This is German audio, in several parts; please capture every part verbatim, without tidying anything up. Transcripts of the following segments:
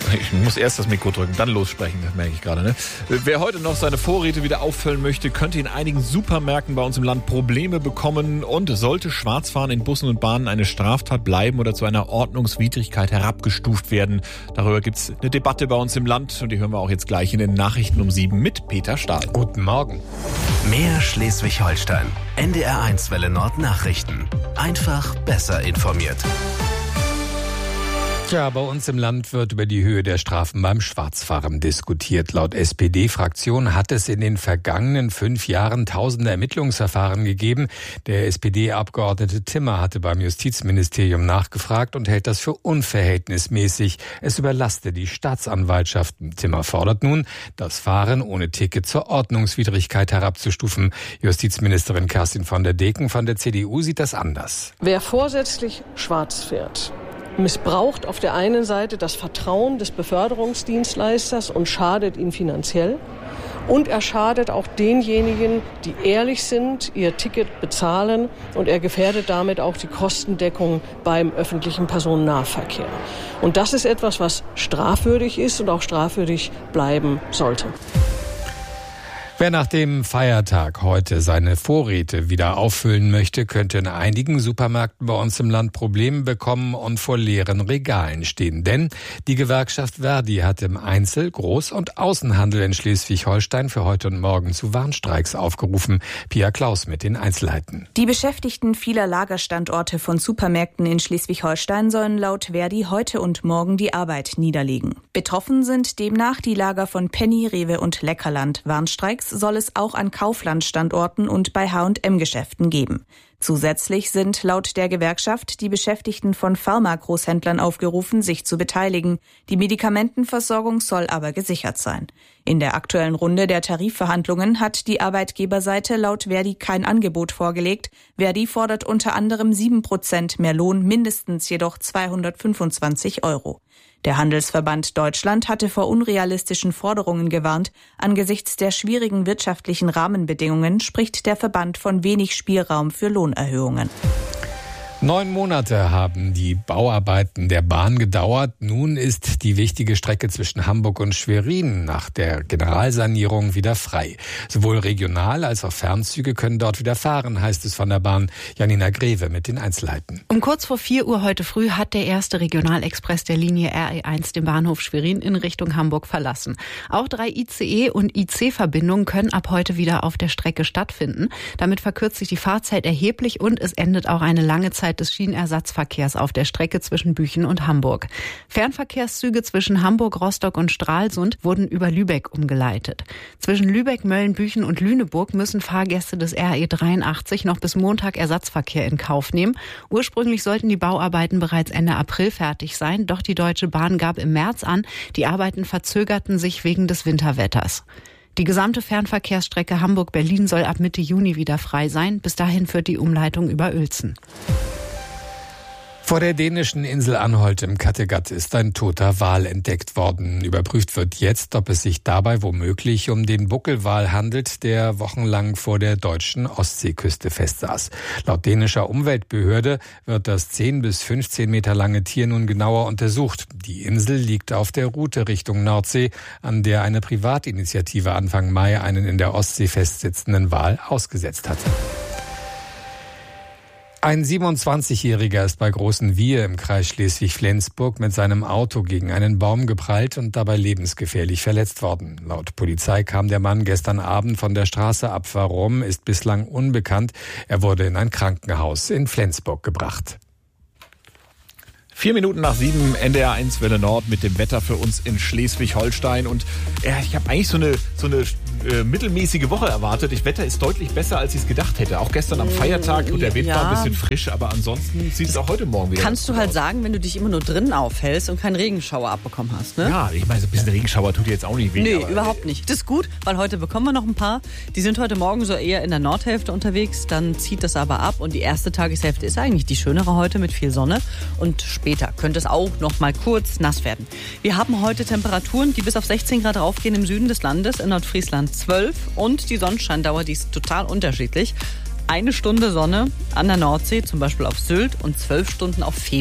Ich muss erst das Mikro drücken, dann lossprechen, das merke ich gerade. Ne? Wer heute noch seine Vorräte wieder auffüllen möchte, könnte in einigen Supermärkten bei uns im Land Probleme bekommen. Und sollte Schwarzfahren in Bussen und Bahnen eine Straftat bleiben oder zu einer Ordnungswidrigkeit herabgestuft werden? Darüber gibt es eine Debatte bei uns im Land und die hören wir auch jetzt gleich in den Nachrichten um sieben mit Peter Stahl. Guten Morgen. Mehr Schleswig-Holstein. N D R eins Welle Nord Nachrichten. Einfach besser informiert. Ja, bei uns im Land wird über die Höhe der Strafen beim Schwarzfahren diskutiert. Laut S P D-Fraktion hat es in den vergangenen fünf Jahren tausende Ermittlungsverfahren gegeben. Der S P D-Abgeordnete Timmer hatte beim Justizministerium nachgefragt und hält das für unverhältnismäßig. Es überlaste die Staatsanwaltschaften. Timmer fordert nun, das Fahren ohne Ticket zur Ordnungswidrigkeit herabzustufen. Justizministerin Kerstin von der Deken von der C D U sieht das anders. Wer vorsätzlich schwarz fährt, missbraucht auf der einen Seite das Vertrauen des Beförderungsdienstleisters und schadet ihm finanziell. Und er schadet auch denjenigen, die ehrlich sind, ihr Ticket bezahlen. Und er gefährdet damit auch die Kostendeckung beim öffentlichen Personennahverkehr. Und das ist etwas, was strafwürdig ist und auch strafwürdig bleiben sollte. Wer nach dem Feiertag heute seine Vorräte wieder auffüllen möchte, könnte in einigen Supermärkten bei uns im Land Probleme bekommen und vor leeren Regalen stehen. Denn die Gewerkschaft Verdi hat im Einzel-, Groß- und Außenhandel in Schleswig-Holstein für heute und morgen zu Warnstreiks aufgerufen. Pia Klaus mit den Einzelheiten. Die Beschäftigten vieler Lagerstandorte von Supermärkten in Schleswig-Holstein sollen laut Verdi heute und morgen die Arbeit niederlegen. Betroffen sind demnach die Lager von Penny, Rewe und Leckerland. Warnstreiks soll es auch an Kaufland-Standorten und bei H und M-Geschäften geben. Zusätzlich sind laut der Gewerkschaft die Beschäftigten von Pharmagroßhändlern aufgerufen, sich zu beteiligen. Die Medikamentenversorgung soll aber gesichert sein. In der aktuellen Runde der Tarifverhandlungen hat die Arbeitgeberseite laut Verdi kein Angebot vorgelegt. Verdi fordert unter anderem sieben Prozent mehr Lohn, mindestens jedoch zweihundertfünfundzwanzig Euro. Der Handelsverband Deutschland hatte vor unrealistischen Forderungen gewarnt. Angesichts der schwierigen wirtschaftlichen Rahmenbedingungen spricht der Verband von wenig Spielraum für Lohnerhöhungen. Neun Monate haben die Bauarbeiten der Bahn gedauert. Nun ist die wichtige Strecke zwischen Hamburg und Schwerin nach der Generalsanierung wieder frei. Sowohl Regional- als auch Fernzüge können dort wieder fahren, heißt es von der Bahn. Janina Greve mit den Einzelheiten. Um kurz vor vier Uhr heute früh hat der erste Regionalexpress der Linie R E eins den Bahnhof Schwerin in Richtung Hamburg verlassen. Auch drei I C E- und I C-Verbindungen können ab heute wieder auf der Strecke stattfinden. Damit verkürzt sich die Fahrzeit erheblich und es endet auch eine lange Zeit des Schienenersatzverkehrs auf der Strecke zwischen Büchen und Hamburg. Fernverkehrszüge zwischen Hamburg, Rostock und Stralsund wurden über Lübeck umgeleitet. Zwischen Lübeck, Mölln, Büchen und Lüneburg müssen Fahrgäste des R E dreiundachtzig noch bis Montag Ersatzverkehr in Kauf nehmen. Ursprünglich sollten die Bauarbeiten bereits Ende April fertig sein, doch die Deutsche Bahn gab im März an, die Arbeiten verzögerten sich wegen des Winterwetters. Die gesamte Fernverkehrsstrecke Hamburg-Berlin soll ab Mitte Juni wieder frei sein. Bis dahin führt die Umleitung über Uelzen. Vor der dänischen Insel Anholt im Kattegat ist ein toter Wal entdeckt worden. Überprüft wird jetzt, ob es sich dabei womöglich um den Buckelwal handelt, der wochenlang vor der deutschen Ostseeküste festsaß. Laut dänischer Umweltbehörde wird das zehn bis fünfzehn Meter lange Tier nun genauer untersucht. Die Insel liegt auf der Route Richtung Nordsee, an der eine Privatinitiative Anfang Mai einen in der Ostsee festsitzenden Wal ausgesetzt hatte. Ein siebenundzwanzigjähriger ist bei Großenwiehe im Kreis Schleswig-Flensburg mit seinem Auto gegen einen Baum geprallt und dabei lebensgefährlich verletzt worden. Laut Polizei kam der Mann gestern Abend von der Straße ab. Warum, ist bislang unbekannt. Er wurde in ein Krankenhaus in Flensburg gebracht. Vier Minuten nach sieben, N D R eins Welle Nord mit dem Wetter für uns in Schleswig-Holstein. Und ja, ich habe eigentlich so eine, so eine äh, mittelmäßige Woche erwartet. Das Wetter ist deutlich besser, als ich es gedacht hätte. Auch gestern am Feiertag und der Wind ja. war ein bisschen frisch, aber ansonsten sieht es auch heute Morgen wieder Kannst du halt aus. sagen, wenn du dich immer nur drinnen aufhältst und keinen Regenschauer abbekommen hast, ne? Ja, ich meine, so ein bisschen Regenschauer tut dir jetzt auch nicht weh. Nee, überhaupt nicht. Das ist gut, weil heute bekommen wir noch ein paar. Die sind heute Morgen so eher in der Nordhälfte unterwegs, dann zieht das aber ab und die erste Tageshälfte ist eigentlich die schönere heute mit viel Sonne und später könnte es auch noch mal kurz nass werden. Wir haben heute Temperaturen, die bis auf sechzehn Grad raufgehen im Süden des Landes, in Nordfriesland zwölf und die Sonnenscheindauer, die ist total unterschiedlich. Eine Stunde Sonne an der Nordsee, zum Beispiel auf Sylt und zwölf Stunden auf Fehmarn.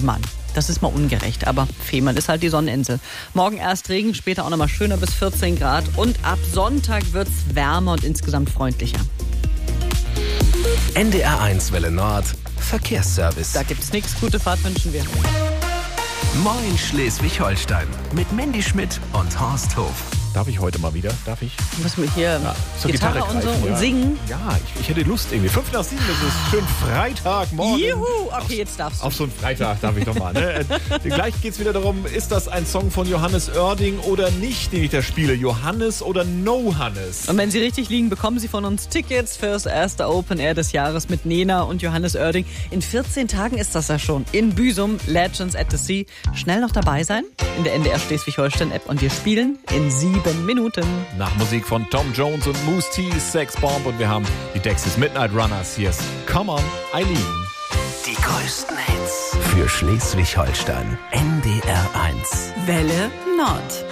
Das ist mal ungerecht, aber Fehmarn ist halt die Sonneninsel. Morgen erst Regen, später auch nochmal schöner bis vierzehn Grad. Und ab Sonntag wird's wärmer und insgesamt freundlicher. N D R eins Welle Nord, Verkehrsservice. Da gibt's nichts. Gute Fahrt wünschen wir. Moin Schleswig-Holstein mit Mandy Schmidt und Horst Hof. Darf ich heute mal wieder? Darf ich? Muss mir hier Ja, zur Gitarre, Gitarre und so greifen, und ja. singen. Ja, ich, ich hätte Lust irgendwie. Fünf nach sieben, das ist schön Freitagmorgen. Juhu, okay, jetzt darfst du. Auf so einen Freitag darf ich doch mal. Ne? Gleich geht es wieder darum, ist das ein Song von Johannes Oerding oder nicht, den ich da spiele? Johannes oder No Hannes? Und wenn Sie richtig liegen, bekommen Sie von uns Tickets für das erste Open Air des Jahres mit Nena und Johannes Oerding. In vierzehn Tagen ist das ja schon. In Büsum, Legends at the Sea. Schnell noch dabei sein in der N D R Schleswig-Holstein-App. Und wir spielen in sieben Minuten. Nach Musik von Tom Jones und Moose T, Sex Bomb und wir haben die Dexys Midnight Runners. Hier ist Come On, Eileen. Die größten Hits für Schleswig-Holstein. N D R eins. Welle Nord.